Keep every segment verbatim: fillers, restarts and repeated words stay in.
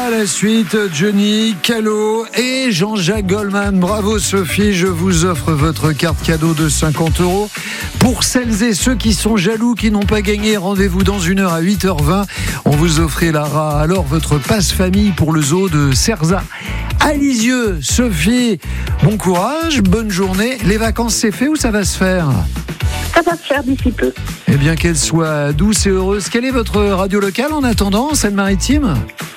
à la suite, Johnny, Calo et Jean-Jacques Goldman. Bravo Sophie, je vous offre votre carte cadeau de cinquante euros. Pour celles et ceux qui sont jaloux, qui n'ont pas gagné, rendez-vous dans une heure à huit heures vingt. On vous offrira alors votre passe-famille pour le zoo de Cerza. À Lisieux, Sophie, bon courage, bonne journée. Les vacances, c'est fait ou ça va se faire ? Ça va se faire d'ici peu. Eh bien, qu'elle soit douce et heureuse. Quelle est votre radio locale en attendant, Seine-Maritime ?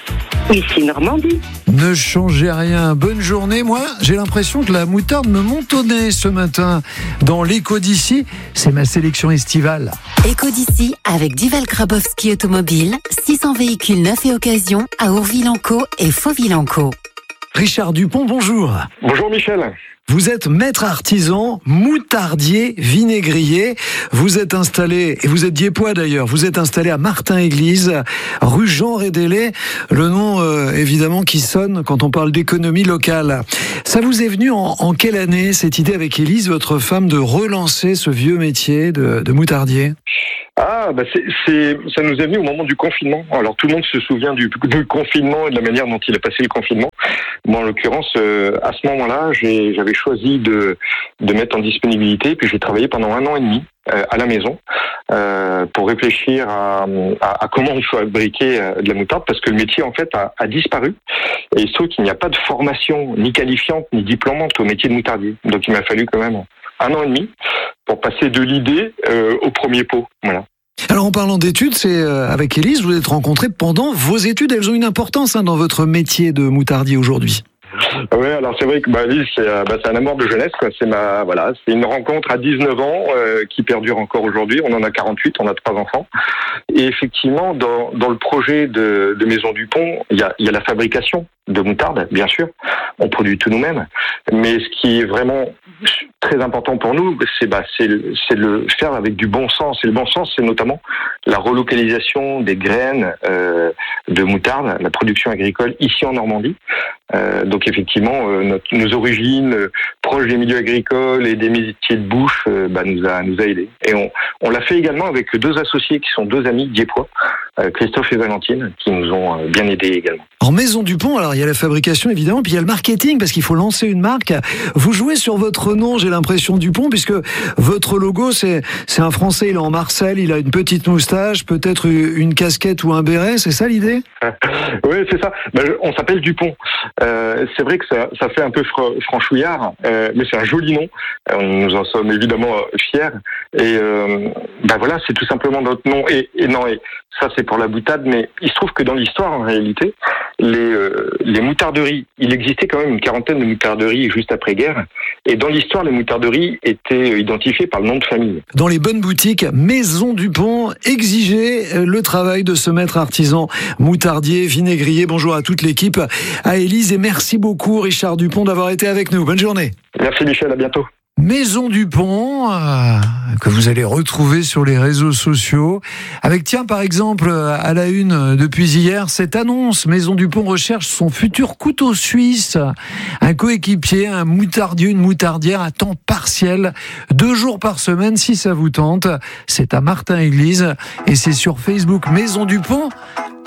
Ici Normandie. Ne changez rien. Bonne journée. Moi, j'ai l'impression que la moutarde me monte au nez ce matin. Dans l'écho d'ici, c'est ma sélection estivale. Écho d'ici avec Dival Grabowski Automobile, six cents véhicules neufs et occasion à Ourville-en-Caux et Fauville-en-Caux. Richard Dupont, bonjour. Bonjour Michel. Vous êtes maître artisan, moutardier, vinaigrier. Vous êtes installé, et vous êtes diepois d'ailleurs, vous êtes installé à Martin-Église, rue Jean Rédélé, le nom euh, évidemment qui sonne quand on parle d'économie locale. Ça vous est venu en, en quelle année, cette idée avec Élise, votre femme, de relancer ce vieux métier de, de moutardier ? Ah, bah c'est, c'est, ça nous est venu au moment du confinement. Alors tout le monde se souvient du, du confinement et de la manière dont il a passé le confinement. Moi, en l'occurrence, euh, à ce moment-là, j'ai, j'avais choisi de, de mettre en disponibilité, puis j'ai travaillé pendant un an et demi euh, à la maison euh, pour réfléchir à, à, à comment il faut fabriquer euh, de la moutarde, parce que le métier en fait a, a disparu. Et il se trouve qu'il n'y a pas de formation ni qualifiante ni diplômante au métier de moutardier. Donc il m'a fallu quand même un an et demi pour passer de l'idée euh, au premier pot. Voilà. Alors en parlant d'études, c'est euh, avec Élise, vous vous êtes rencontrés pendant vos études. Elles ont une importance hein, dans votre métier de moutardier aujourd'hui. Oui, alors c'est vrai que bah, Lise, c'est, euh, bah, c'est un amour de jeunesse, quoi. C'est ma, voilà, c'est une rencontre à dix-neuf ans euh, qui perdure encore aujourd'hui. On en a quarante-huit, on a trois enfants. Et effectivement, dans, dans le projet de, de Maison Dupont, il y a, il y a la fabrication de moutarde, bien sûr. On produit tout nous-mêmes. Mais ce qui est vraiment très important pour nous, c'est, bah, c'est, c'est le faire avec du bon sens. Et le bon sens, c'est notamment la relocalisation des graines euh, de moutarde, la production agricole ici en Normandie. Euh, donc effectivement, euh, notre, nos origines euh, proches des milieux agricoles et des métiers de bouche euh, bah, nous a nous a aidés. Et on, on l'a fait également avec deux associés qui sont deux amis diepois, euh, Christophe et Valentine, qui nous ont euh, bien aidés également. En Maison Dupont, alors il y a la fabrication évidemment, puis il y a le marketing parce qu'il faut lancer une marque. Vous jouez sur votre nom, j'ai l'impression, Dupont, puisque votre logo c'est c'est un Français, il est en Marcel, il a une petite moustache, peut-être une casquette ou un béret, c'est ça l'idée ? Oui, c'est ça. Ben, on s'appelle Dupont. Euh, c'est vrai que ça, ça fait un peu fr- franchouillard, euh, mais c'est un joli nom. Euh, nous en sommes évidemment fiers. Et euh, ben voilà, c'est tout simplement notre nom. Et, et non, et ça c'est pour la boutade, mais il se trouve que dans l'histoire, en réalité, les, euh, les moutarderies, il existait quand même une quarantaine de moutarderies juste après-guerre. Et dans l'histoire, les moutarderies étaient identifiées par le nom de famille. Dans les bonnes boutiques, Maison Dupont, exigez le travail de ce maître artisan moutardier, vinaigrier. Bonjour à toute l'équipe, à Élise, et merci beaucoup Richard Dupont d'avoir été avec nous. Bonne journée. Merci Michel, à bientôt. Maison Dupont, euh, que vous allez retrouver sur les réseaux sociaux. Avec, tiens, par exemple, à la une depuis hier, cette annonce. Maison Dupont recherche son futur couteau suisse. Un coéquipier, un moutardier, une moutardière à temps partiel. Deux jours par semaine, si ça vous tente. C'est à Martin-Église et c'est sur Facebook Maison Dupont.